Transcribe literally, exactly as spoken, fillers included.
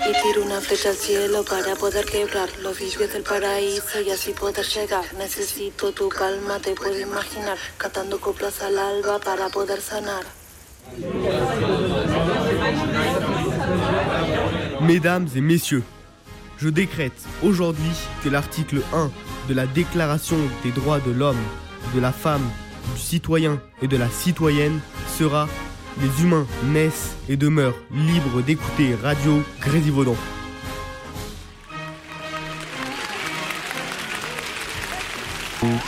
y tiro una flecha al cielo para poder quebrar los vicios del paraíso y así poder llegar. Necesito tu calma, te puedo imaginar, cantando coplas al alba para poder sanar. Mesdames et messieurs, je décrète aujourd'hui que l'article un de la Déclaration des droits de l'homme, de la femme, du citoyen et de la citoyenne sera: les humains naissent et demeurent libres d'écouter Radio Grésivaudan.